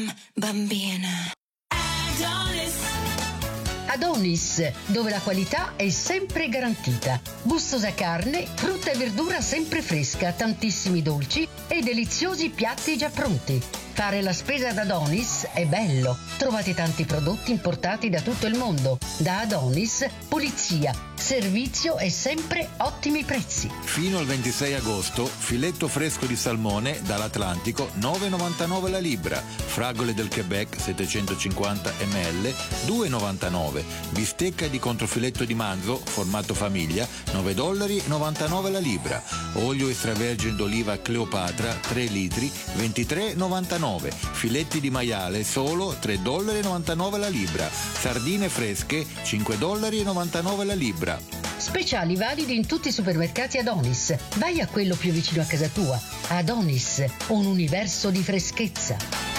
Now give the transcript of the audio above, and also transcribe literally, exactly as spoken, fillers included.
Bambina. Adonis, dove la qualità è sempre garantita. Gustosa carne, frutta e verdura sempre fresca, tantissimi dolci e deliziosi piatti già pronti. Fare la spesa ad Adonis è bello. Trovate tanti prodotti importati da tutto il mondo. Da Adonis, pulizia, servizio e sempre ottimi prezzi. Fino al ventisei agosto, filetto fresco di salmone dall'Atlantico nove e novantanove la libra, fragole del Quebec settecentocinquanta millilitri due e novantanove, bistecca di controfiletto di manzo formato famiglia nove dollari e novantanove la libra, olio extravergine d'oliva Cleopatra tre litri ventitré e novantanove, filetti di maiale solo tre dollari e novantanove la libra, sardine fresche cinque dollari e novantanove la libra. Speciali validi in tutti i supermercati Adonis. Vai a quello più vicino a casa tua. Adonis, un universo di freschezza.